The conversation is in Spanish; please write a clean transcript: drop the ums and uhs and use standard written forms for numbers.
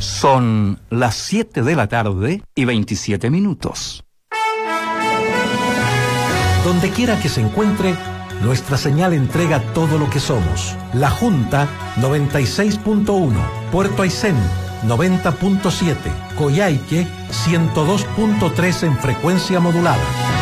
Son las 7 de la tarde y 27 minutos. Donde quiera que se encuentre, nuestra señal entrega todo lo que somos. La Junta 96.1, Puerto Aysén 90.7, Coyhaique 102.3 en frecuencia modulada.